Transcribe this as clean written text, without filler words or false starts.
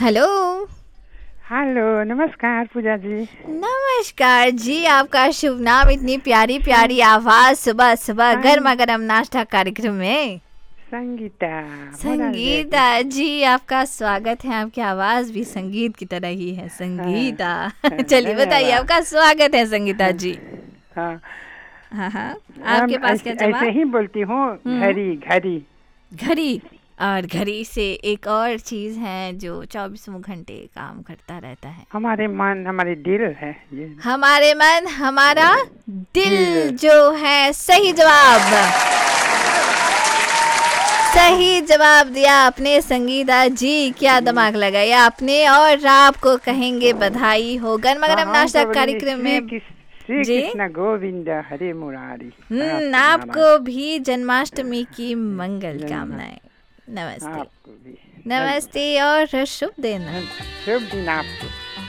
Hello. Hello, नमस्कार पूजा जी। नमस्कार जी, आपका शुभ नाम, इतनी प्यारी प्यारी आवाज सुबह सुबह गर्मा गर्म नाश्ता कार्यक्रम में। संगीता मोराल संगीता जी, आपका स्वागत है। आपकी आवाज भी संगीत की तरह ही है, हाँ, संगीता। हाँ, चलिए बताइए, धन्यवाद। आपका स्वागत है संगीता हाँ, जी। हाँ, हाँ हाँ, हम आपके पास क्या ऐसे जवाब? ही बोलती हूँ, हम्म, घड़ी घड़ी। घड़ी। और घड़ी से एक और चीज है जो 24 घंटे काम करता रहता है। हमारे मन, हमारे दिल है ये। हमारे मन, हमारा दिल। दिल जो है सही जवाब। सही जवाब दिया आपने संगीता जी, क्या दिमाग लगाया आपने। और आपको कहेंगे बधाई हो, गर्मा हाँ, गर्म नाश्ता हमको बोली कार्यक्रम में। श्री जी, कृष्ण गोविंद हरे मुरारी। आपको नारायण। आपको भी जन्माष्टमी की मंगल जन्म कामनाएं। नमस्ते। आपको भी नमस्ते और शुभ दिन। शुभ दिन आपको।